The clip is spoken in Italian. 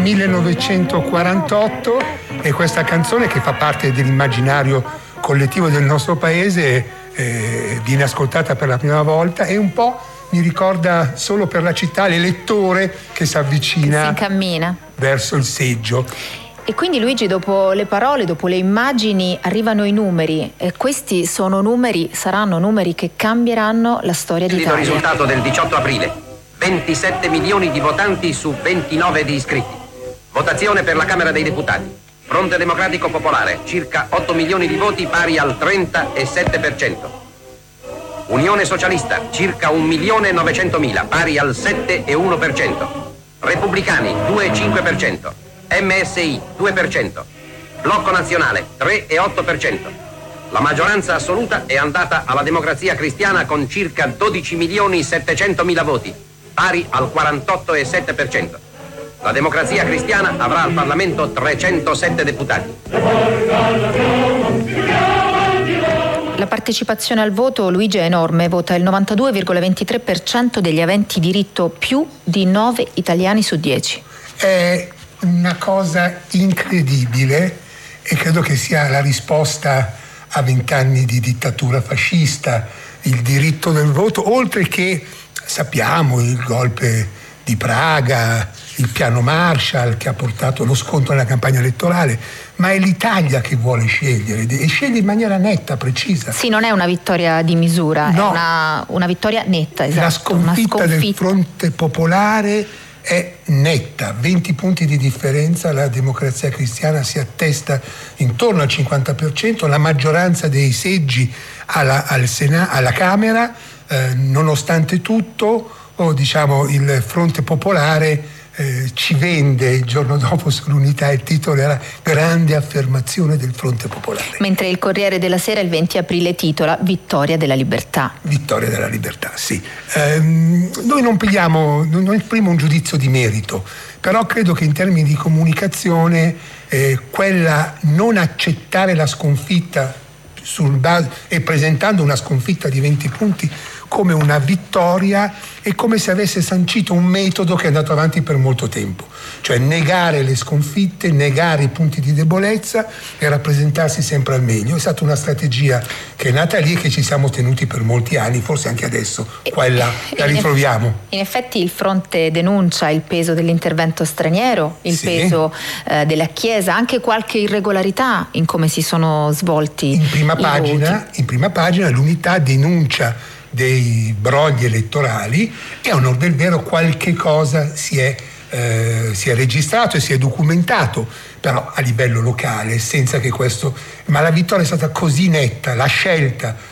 1948 e questa canzone, che fa parte dell'immaginario collettivo del nostro paese, viene ascoltata per la prima volta e un po' mi ricorda Solo per la città l'elettore che si avvicina, si incammina verso il seggio. E quindi, Luigi, dopo le parole, dopo le immagini, arrivano i numeri, e questi saranno numeri che cambieranno la storia d'Italia. Il risultato del 18 aprile: 27 milioni di votanti su 29 di iscritti. Votazione per la Camera dei Deputati. Fronte Democratico Popolare, circa 8 milioni di voti, pari al 37%. Unione Socialista, circa 1.900.000, pari al 7,1%. Repubblicani, 2,5%. MSI, 2%. Blocco Nazionale, 3,8%. La maggioranza assoluta è andata alla Democrazia Cristiana con circa 12.700.000 voti, pari al 48,7%. La Democrazia Cristiana avrà al Parlamento 307 deputati. La partecipazione al voto, Luigi, è enorme, vota il 92,23% degli aventi diritto, più di 9 italiani su 10. È una cosa incredibile e credo che sia la risposta a 20 anni di dittatura fascista, il diritto del voto, oltre che, sappiamo, il golpe di Praga, il piano Marshall che ha portato lo scontro nella campagna elettorale, ma è l'Italia che vuole scegliere e sceglie in maniera netta, precisa. Sì, non è una vittoria di misura, no, è una vittoria netta, esatto. La sconfitta del Fronte Popolare è netta, 20 punti di differenza, la Democrazia Cristiana si attesta intorno al 50%, la maggioranza dei seggi alla Camera, nonostante tutto, il Fronte Popolare ci vende il giorno dopo sull'Unità, il titolo era Grande affermazione del Fronte Popolare. Mentre il Corriere della Sera il 20 aprile titola Vittoria della libertà. Vittoria della libertà, sì. Noi non esprimiamo un giudizio di merito, però credo che in termini di comunicazione quella non accettare la sconfitta e presentando una sconfitta di 20 punti come una vittoria è come se avesse sancito un metodo che è andato avanti per molto tempo, cioè negare le sconfitte, negare i punti di debolezza e rappresentarsi sempre al meglio. È stata una strategia che è nata lì e che ci siamo tenuti per molti anni, forse anche adesso quella la ritroviamo. In effetti il fronte denuncia il peso dell'intervento straniero, il peso della Chiesa, anche qualche irregolarità in come si sono svolti in prima pagina l'Unità denuncia dei brogli elettorali e a onor del vero qualche cosa si è registrato e si è documentato, però a livello locale, senza che questo. Ma la vittoria è stata così netta, la scelta